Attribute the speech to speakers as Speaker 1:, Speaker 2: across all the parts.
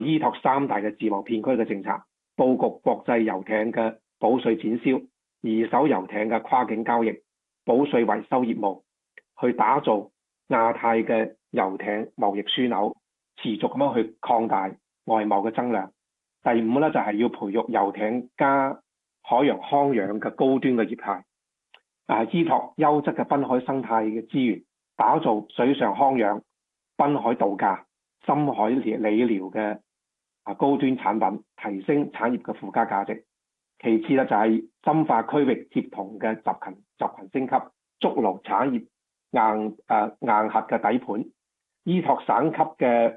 Speaker 1: 依託三大嘅自貿片區嘅政策，佈局國際遊艇嘅保稅展銷、二手遊艇嘅跨境交易、保稅維修業務，去打造亞太嘅遊艇貿易樞紐，持續咁樣去擴大外貿嘅增量。第五咧就係要培育遊艇加海洋康養嘅高端嘅業態，依託優質嘅濱海生態嘅資源，打造水上康養、濱海度假、深海理療嘅高端產品，提升產業嘅附加價值。其次咧就係深化區域協同嘅集群升級，築牢產業硬核嘅底盤，依託省級嘅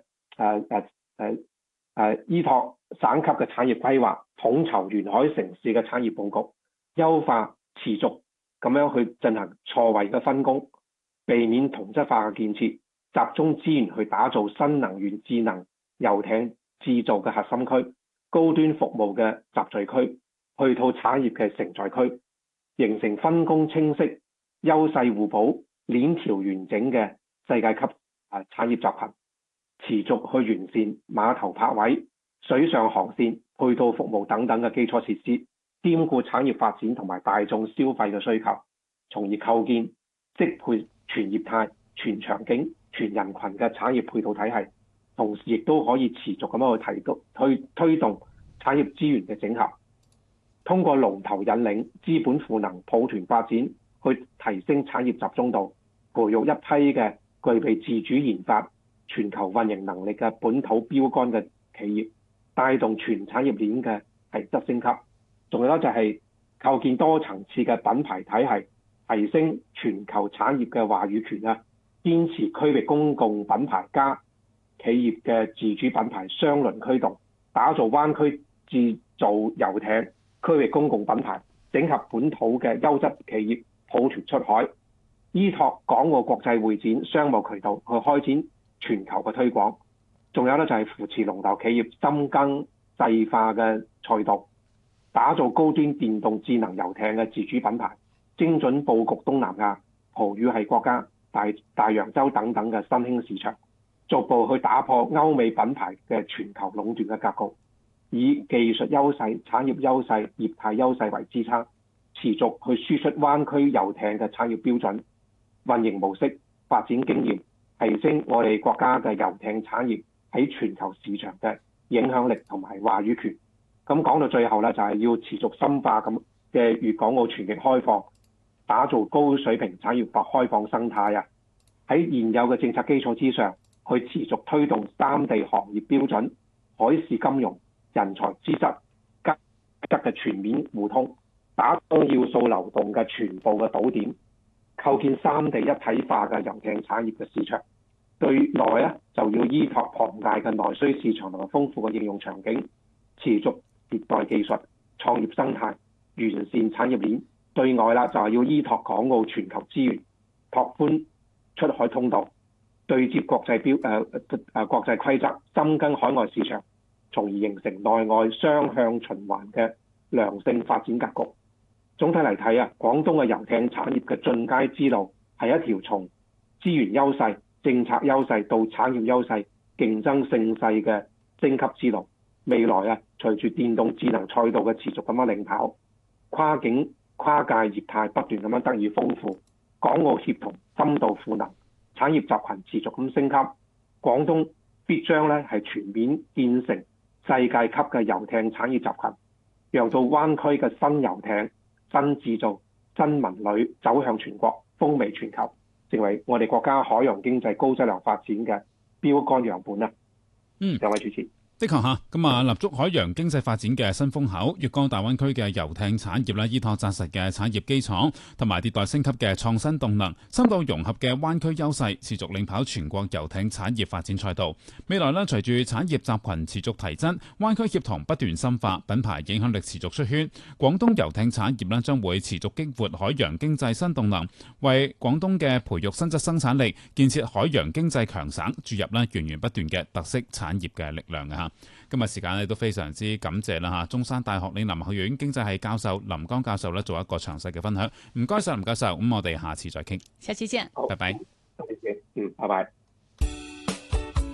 Speaker 1: 產業規劃，統籌沿海城市嘅產業佈局，優化持續咁樣去進行錯位嘅分工，避免同質化嘅建設，集中資源去打造新能源智能遊艇製造嘅核心區、高端服務嘅集聚區、配套產業嘅承載區，形成分工清晰、優勢互補、鏈條完整嘅世界級產業集群，持續去完善碼頭泊位、水上航線、配套服務等等嘅基礎設施，兼顧產業發展同埋大眾消費嘅需求，從而構建適配全業態、全場景、全人群嘅產業配套體系，同時亦都可以持續咁樣去推動產業資源嘅整合，通過龍頭引領、資本賦能、抱團發展，去提升產業集中度，培育一批嘅具備自主研發、全球運營能力嘅本土標杆嘅企業，帶動全產業鏈嘅提質升級。仲有咧就係構建多層次嘅品牌體系，提升全球產業嘅話語權啊！堅持區域公共品牌加企業嘅自主品牌雙輪驅動，打造灣區製造遊艇區域公共品牌，整合本土嘅優質企業抱團出海，依託港澳國際會展商務渠道去開展全球嘅推廣。仲有咧就係扶持龍頭企業深耕細化嘅賽道，打造高端電動智能遊艇嘅自主品牌，精準佈局東南亞、葡語系國家、大洋洲等等嘅新興市場，逐步去打破歐美品牌嘅全球壟斷嘅格局，以技術優勢、產業優勢、業態優勢為支撐，持續去輸出灣區遊艇嘅產業標準、運營模式、發展經驗，提升我哋國家嘅遊艇產業喺全球市場嘅影響力同埋話語權。咁講到最後咧，就係要持續深化咁嘅粵港澳全域開放，打造高水平產業開放生態啊！喺現有嘅政策基礎之上，去持續推動三地行業標準、海事金融、人才資質嘅全面互通，打通要素流動嘅全部嘅島點，構建三地一體化嘅遊艇產業嘅市場。對內咧就要依託龐大嘅內需市場同埋豐富嘅應用場景，持續迭代技術、創業生態，完善產業鏈。對外啦就係要依託港澳全球資源，拓寬出海通道，對接國際規則，深耕海外市場，從而形成內外雙向循環嘅良性發展格局。總體嚟睇啊，廣東嘅遊艇產業嘅進階之路係一條從資源優勢、政策優勢到產業優勢、競爭盛世嘅升級之路。未來啊，隨住電動智能賽道嘅持續咁樣領跑，跨境跨界業態不斷咁樣得以豐富，港澳協同深度賦能，產業集群持續咁升級，廣東必將咧係全面建成世界級嘅遊艇產業集群，讓到灣區嘅新遊艇、新製造、新文旅走向全國，風靡全球，成為我哋國家海洋經濟高質量發展嘅標杆樣本啦。兩位主持。
Speaker 2: 的確嚇，咁啊，立足海洋經濟發展嘅新風口，粵港大灣區嘅遊艇產業咧，依託紮實嘅產業基礎同埋迭代升級嘅創新動能，深度融合嘅灣區優勢，持續領跑全國遊艇產業發展賽道。未來咧，隨住產業集群持續提增，灣區協同不斷深化，品牌影響力持續出圈，廣東遊艇產業咧將會持續激活海洋經濟新動能，為廣東嘅培育新質生產力、建設海洋經濟強省注入咧源源不斷嘅特色產業嘅力量啊！今日時間咧都非常之感謝啦嚇，中山大學嶺南學院經濟系教授林江教授咧做一個詳細嘅分享，唔該晒林教授，咁我哋下次再傾，
Speaker 3: 下期見，
Speaker 2: 拜拜，
Speaker 1: 拜拜。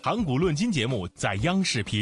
Speaker 3: 港股論金節目在央視頻